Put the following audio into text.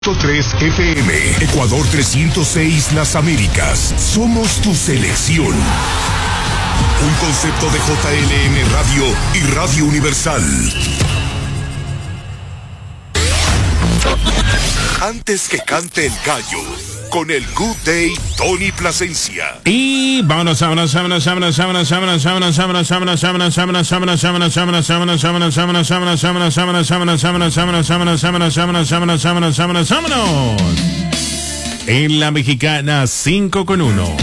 3 FM, Ecuador 306 Las Américas. Somos tu selección. Un concepto de JLM Radio y Radio Universal. Antes que cante el gallo, con el Good Day Tony Plasencia. Y vámonos. En la Mexicana 5-1.